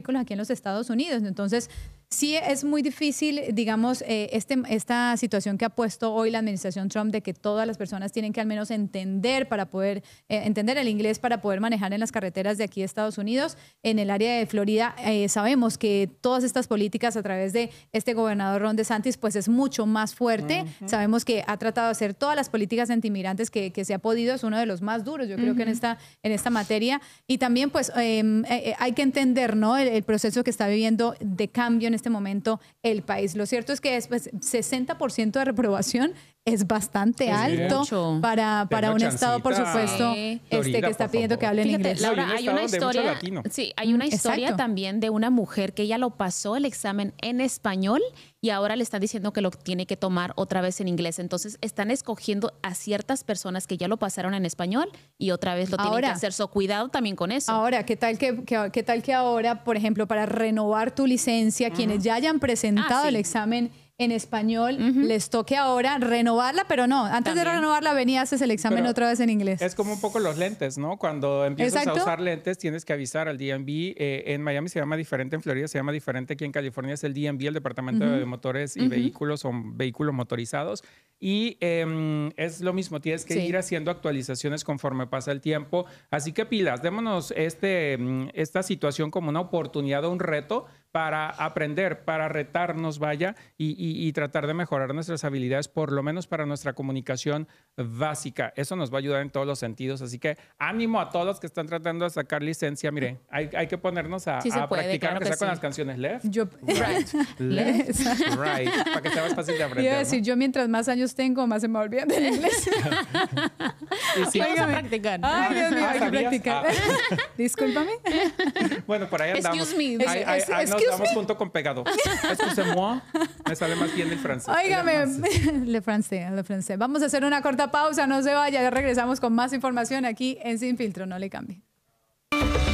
vehículos aquí en los Estados Unidos. Entonces, sí es muy difícil, digamos, esta situación que ha puesto hoy la administración Trump de que todas las personas tienen que al menos entender para poder entender el inglés para poder manejar en las carreteras de aquí de Estados Unidos. En el área de Florida sabemos que todas estas políticas a través de este gobernador Ron DeSantis pues es mucho más fuerte. Sabemos que ha tratado de hacer todas las políticas antimigrantes que se ha podido. Es uno de los más duros, yo creo que en esta materia. Y también pues hay que entender, ¿no? El proceso que está viviendo de cambio en este momento el país. Lo cierto es que es, pues, 60% de reprobación es bastante alto para un estado, por supuesto, Florida, que está pidiendo que hablen inglés. Laura, hay una historia, sí, hay una historia también de una mujer que ella lo pasó el examen en español y ahora le están diciendo que lo tiene que tomar otra vez en inglés. Entonces están escogiendo a ciertas personas que ya lo pasaron en español y otra vez lo tienen que hacer. So, cuidado también con eso. Ahora, ¿qué tal que ahora, por ejemplo, para renovar tu licencia, quienes ya hayan presentado el examen en español, les toque ahora renovarla, pero no, antes de renovarla venía, haces el examen otra vez en inglés. Es como un poco los lentes, ¿no? Cuando empiezas a usar lentes, tienes que avisar al DMV. En Miami se llama diferente, en Florida se llama diferente, aquí en California es el DMV, el Departamento de Motores y Vehículos o Vehículos Motorizados. Y es lo mismo, tienes que ir haciendo actualizaciones conforme pasa el tiempo. Así que pilas, démonos esta situación como una oportunidad o un reto para aprender, para retarnos, vaya, y tratar de mejorar nuestras habilidades, por lo menos para nuestra comunicación básica. Eso nos va a ayudar en todos los sentidos. Así que ánimo a todos los que están tratando de sacar licencia. Mire, hay que ponernos a practicar, claro aunque sea con las canciones left, left, right, para que sea más fácil de aprender. Iba a decir, yo mientras más años tengo, más se me olvida del inglés. Vamos a practicar. Ay, Dios mío, hay que practicar. Discúlpame. Bueno, por ahí andamos. Excuse me. Ahí nos damos punto con pegado. Excusez-moi. Me sale más bien el francés. Óigame, le francés. Vamos a hacer una corta pausa, no se vaya, ya regresamos con más información aquí en Sin Filtro, no le cambie.